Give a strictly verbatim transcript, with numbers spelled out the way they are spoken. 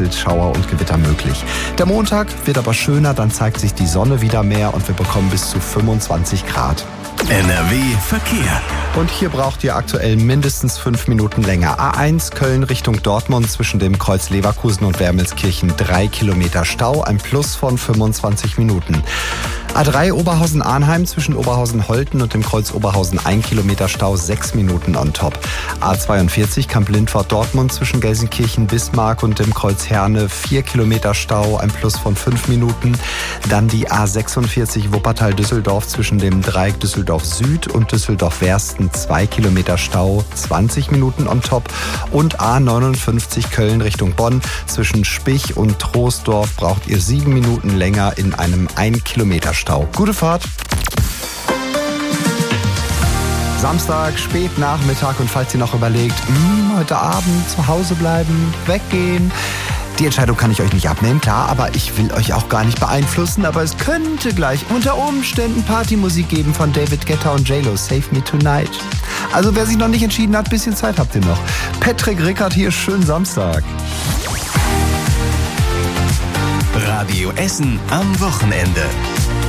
vereinzelt Schauer und Gewitter möglich. Der Montag wird aber schöner, dann zeigt sich die Sonne wieder mehr und wir bekommen bis zu fünfundzwanzig Grad. N R W Verkehr. Und hier braucht ihr aktuell mindestens fünf Minuten länger. A eins Köln Richtung Dortmund zwischen dem Kreuz Leverkusen und Wermelskirchen drei Kilometer Stau, ein Plus von fünfundzwanzig Minuten. A drei Oberhausen-Arnheim zwischen Oberhausen-Holten und dem Kreuz Oberhausen ein Kilometer Stau, sechs Minuten on top. A zweiundvierzig Kamp-Lindfort-Dortmund zwischen Gelsenkirchen-Bismarck und dem Kreuz Herne vier Kilometer Stau, ein Plus von fünf Minuten. Dann die A sechsundvierzig Wuppertal-Düsseldorf zwischen dem Dreieck Düsseldorf Süd und Düsseldorf-Wersten zwei Kilometer Stau, zwanzig Minuten on top. Und A neunundfünfzig Köln Richtung Bonn zwischen Spich und Troisdorf braucht ihr sieben Minuten länger in einem ein Kilometer Stau. Gute Fahrt. Samstag, spät Nachmittag und falls ihr noch überlegt, mh, heute Abend zu Hause bleiben, weggehen. Die Entscheidung kann ich euch nicht abnehmen, klar, aber ich will euch auch gar nicht beeinflussen. Aber es könnte gleich unter Umständen Partymusik geben von David Guetta und J-Lo, Save Me Tonight. Also wer sich noch nicht entschieden hat, bisschen Zeit habt ihr noch. Patrick Rickard hier, schönen Samstag. Radio Essen am Wochenende.